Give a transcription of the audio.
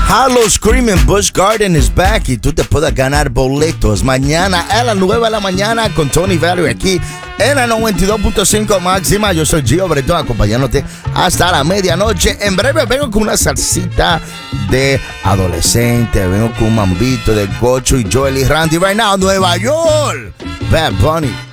Hollow Screaming Busch Garden is back y tú te puedes ganar boletos mañana a las 9 de la mañana con Tony Valerie aquí en la 92.5 máxima. Yo soy Gio Bretón acompañándote hasta la medianoche. En breve vengo con una salsita de adolescente, vengo con un mambito de Gocho y Joel y Randy. Right now, Nueva York, Bad Bunny.